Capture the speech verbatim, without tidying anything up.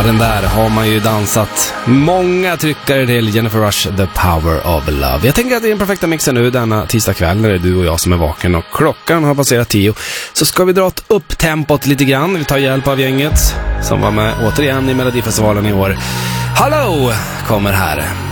den där har man ju dansat många tryckare till Jennifer Rush, The Power of Love. Jag tänker att det är den perfekta mixen nu denna tisdag kväll när det är du och jag som är vaken och klockan har passerat tio. Så ska vi dra upp tempot lite grann. Vi tar hjälp av gänget som var med återigen i Melodifestivalen i år. Hallå kommer här.